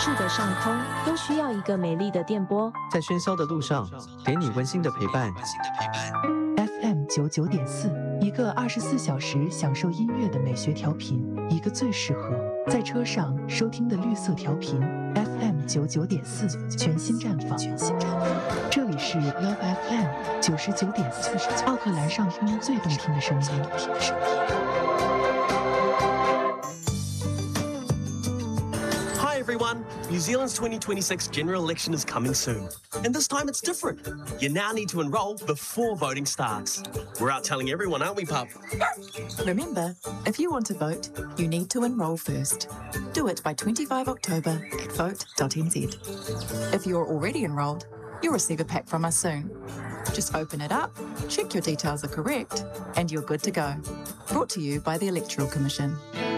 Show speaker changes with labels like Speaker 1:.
Speaker 1: 市的上空都需要一个美丽的电波，
Speaker 2: 在喧嚣的路上，给你温馨的陪伴。
Speaker 3: FM 99.4，一个24小时享受音乐的美学调频，一个最适合在车上收听的绿色调频。FM 99.4，全新绽放。这里是 Love FM 99.4，奥克兰上空最动听的声音。
Speaker 4: Hi everyone, New Zealand's 2026 general election is coming soon. And this time it's different. You now need to enrol before voting starts. We're out telling everyone, aren't we, pup?
Speaker 5: Remember, if you want to vote, you need to enrol first. Do it by 25 October at vote.nz. If you're already enrolled, you'll receive a pack from us soon. Just open it up, check your details are correct, and you're good to go. Brought to you by the Electoral Commission.